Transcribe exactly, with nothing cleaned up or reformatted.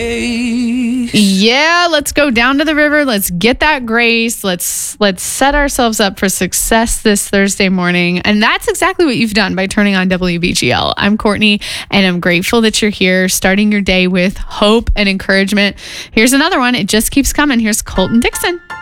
Yeah, let's go down to the river. Let's get that grace. Let's let's set ourselves up for success this Thursday morning. And that's exactly what you've done by turning on W B G L. I'm Courtney, and I'm grateful that you're here, starting your day with hope and encouragement. Here's another one. It just keeps coming. Here's Colton Dixon.